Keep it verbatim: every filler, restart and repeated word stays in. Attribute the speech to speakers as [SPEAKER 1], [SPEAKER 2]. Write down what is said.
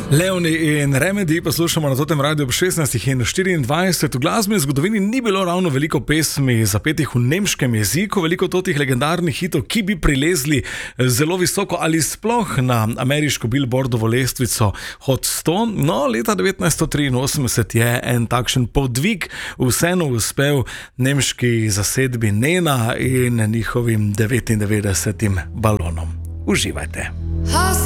[SPEAKER 1] Leoni in Remedy poslušamo na Totem Radiu ob šestnajstih in štiriindvajset. V glasbeni zgodovini ni bilo ravno veliko pesmi zapetih v nemškem jeziku, veliko totih legendarnih hitov, ki bi prilezli zelo visoko ali sploh na ameriško Billboardovo lestvico Hot sto. No, leta devetnajststo triinosemdeset je en takšen podvig vseeno uspel nemški zasedbi Nena in njihovim devetindevetdesetim balonom. Uživajte.